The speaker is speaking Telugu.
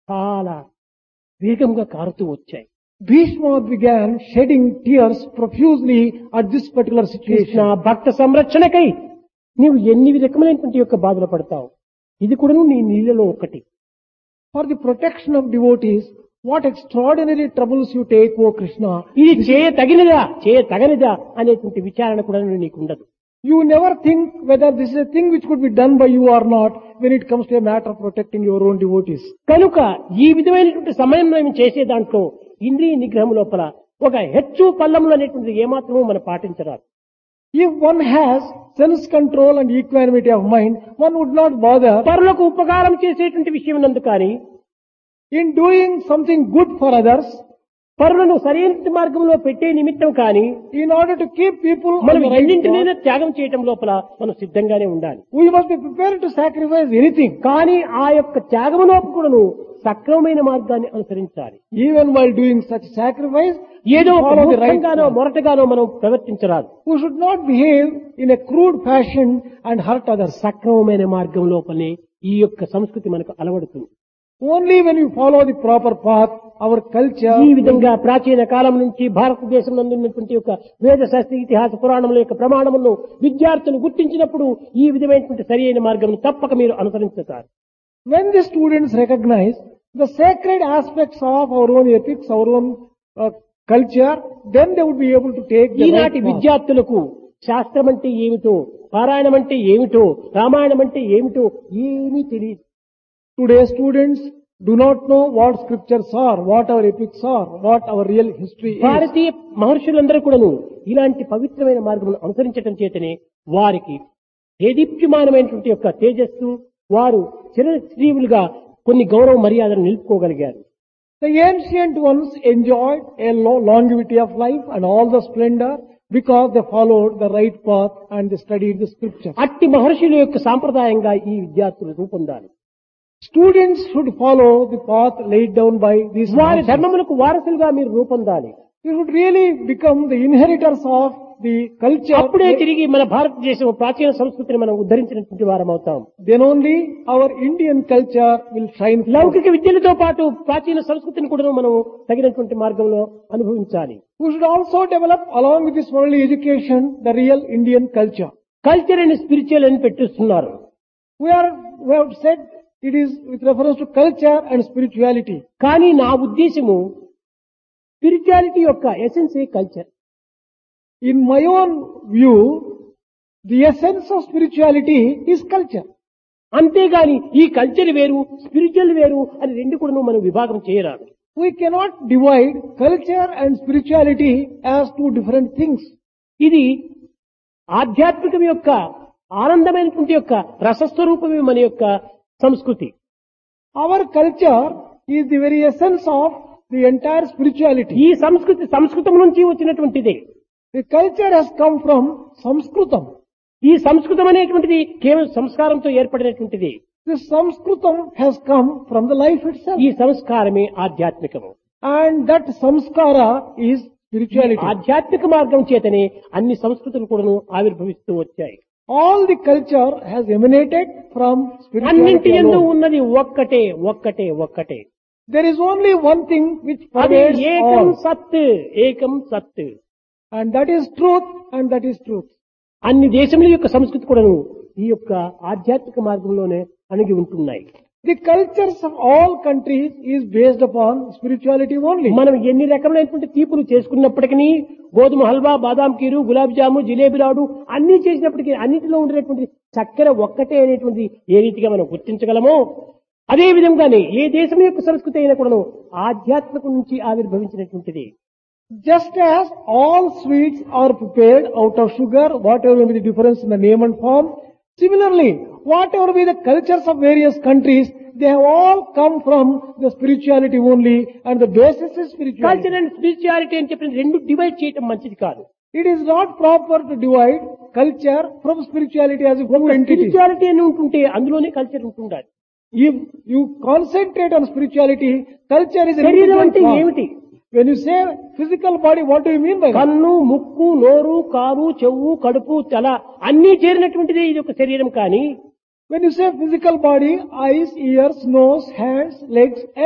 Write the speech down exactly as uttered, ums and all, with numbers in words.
చాలా వేగంగా కారుతూ వచ్చాయి. Bhishma began shedding tears profusely at this particular Krishna situation. భక్త సంరక్షణకై నీవు ఎన్ని రకమైనటువంటి యొక్క బాధలు పడతావు. ఇది కూడా నీ నీళ్ళలో ఒకటి. For the protection of devotees, what extraordinary troubles you take, O Krishna. ఇది చేయ తగినదా చేయ తగనిదా అనేటువంటి విచారణ కూడా నీకు ఉండదు. You never think whether this is a thing which could be done by you or not when it comes to a matter of protecting your own devotees. కనుక ఈ విధమైనటువంటి సమయంలో మేము చేసే దాంట్లో ఇంద్రియ నిగ్రహం లోపల ఒక హెచ్చు పల్లములు అనేటువంటిది ఏమాత్రమూ మనం పాటించరాదు. If one has sense control and equanimity of mind, one would not bother పరులకు ఉపకారం చేసేటువంటి విషయం నందు కానీ in doing something good for others పరులను సరైన మార్గంలో పెట్టే నిమిత్తం కానీ in order to keep people on మనం the right ఎన్నింటినైనా path. త్యాగం చేయటం లోపల మనం సిద్ధంగానే ఉండాలి. We must be prepared to sacrifice anything. కానీ ఆ యొక్క త్యాగం లోపు కూడాను సక్రమమైన మార్గాన్ని అనుసరించాలి. Even while doing such sacrifice, ఏదో we follow the right మూర్ఖంగానో path. మొరటగానో మనం ప్రవర్తించరాదు. We should not behave in a crude fashion and hurt others. సక్రమమైన మార్గం లోపలనే ఈ యొక్క సంస్కృతి మనకు అలవడుతుంది. Only when you follow the proper path, our culture. ఈ విధంగా ప్రాచీన కాలం నుంచి భారతదేశం నందు ఉన్నటువంటి యొక్క వేద శాస్త్ర ఇతిహాస పురాణముల యొక్క ప్రమాణములను విద్యార్థులు గుర్తించినప్పుడు ఈ విధమైనటువంటి సరి అయిన మార్గం తప్పక మీరు అనుసరించుతారు. When the students recognize the sacred aspects of our own ethics, our own uh, culture, then they would be able to take the right ఈనాటి path. విద్యార్థులకు శాస్త్రం అంటే ఏమిటో, పారాయణం అంటే ఏమిటో, రామాయణం అంటే ఏమిటో ఏమీ తెలియదు. Today students do not know what scriptures are, what our epics are, what our real history is. భారతీయ మహర్షులందరూ కూడాను ఇలాంటి పవిత్రమైన మార్గమును అనుసరించడం చేతనే వారికి దేదీప్యమానమైనటువంటి యొక్క తేజస్సు, వారు చిరశ్రీవులుగా కొన్ని గౌరవ మర్యాదలు నిలుపుకోగలిగారు. The ancient ones enjoyed a lo- longevity of life and all the splendor because they followed the right path and they studied the scriptures. అట్టి మహర్షుల యొక్క సాంప్రదాయంగా ఈ విద్యార్థులు రూపొందాలి. Students should follow the path laid down by these వారి masters. ధర్మములకు వారసులుగా మీరు రూపొందాలి. You should really become the inheritors of the culture. అప్పుడే తిరిగి మన భారతదేశం ప్రాచీన సంస్కృతిని మనం ఉద్ధరించినటువంటి వారం అవుతాం. Then only our Indian culture will shine forth. లౌకిక విద్యలతో పాటు ప్రాచీన సంస్కృతిని కూడా మనం తగినటువంటి మార్గంలో అనుభవించాలి. We should also develop along with this worldly education the real Indian culture. Culture and spiritual అని పెట్టిస్తున్నారు. We are we have said it is with reference to culture and spirituality. కానీ నా ఉద్దేశము స్పిరిచువాలిటీ యొక్క essence culture. In my own view, the essence of spirituality is culture. అంతేగాని ఈ కల్చర్ వేరు స్పిరిచువల్ వేరు అని రెండు కూడా మనం విభాగం చేయరాదు. We cannot divide culture and spirituality as two different things. ఇది ఆధ్యాత్మికం యొక్క ఆనందమైనటువంటి యొక్క రసస్వరూపమే మన యొక్క సంస్కృతి. Our culture is the very essence of the entire spirituality. ఈ సంస్కృతి సంస్కృతం నుంచి వచ్చినటువంటిదే. The culture has come from Sanskritam. ఈ సంస్కృతం అనేటువంటిది కేవలం సంస్కారంతో ఏర్పడినటువంటిది. This Sanskritam has come from the life itself. ఈ సంస్కారమే ఆధ్యాత్మికము. And that samskara is spirituality. ఆధ్యాత్మిక మార్గం చేతనే అన్ని సంస్కృతులు కూడాను ఆవిర్భవిస్తూ వచ్చాయి. All the culture has emanated from అన్నింటి spirituality యందు alone. ఉన్నది ఒక్కటే ఒక్కటే ఒక్కటే. There is only one thing which అది pervades ఏకం all. సత్ ఏకం సత్. And that is truth and that is truth. అన్ని దేశముల యొక్క సంస్కృతి కూడాను ఈ యొక్క ఆధ్యాత్మిక మార్గంలోనే అణిగి ఉంటున్నాయి. The cultures of all countries is based upon spirituality only. మనం ఎన్ని రకములైనటువంటి తీపులు చేసుకున్నప్పటికీ గోధుమ హల్వా, బాదాం కీరు, గులాబ్ జాము, జిలేబీ లాడు అన్ని చేసినప్పటికీ అన్నిటిలో ఉండేటువంటి చక్కెర ఒక్కటే అనేటువంటి ఏ రీతిగా మనం గుర్తించగలమో అదే విధంగానే ఏ దేశం యొక్క సంస్కృతి అయినా కూడాను ఆధ్యాత్మికం నుంచి ఆవిర్భవించినటువంటిది. Just as all sweets are prepared out of sugar, whatever may be the difference in the name and form, similarly, whatever be the cultures of various countries, they have all come from the spirituality only, and the basis is spirituality. Culture and spirituality అని చెప్పిన రెండు డివైడ్ చేయటం మంచిది కాదు. It is not proper to divide culture from spirituality as a whole entity. Spirituality అని ఉంటుంటే అందులోనే కల్చర్ ఉంటుండాలి. If you concentrate on spirituality, culture is a శరీరం అంటే different form. ఏమిటి? When you say physical body, what do you mean by that? కన్ను, ముక్కు, నోరు, కారు, చెవు, కడుపు, తల అన్ని చేరినటువంటిదే ఇది ఒక శరీరం. కానీ When you say physical body, eyes, ears, nose, hands, legs,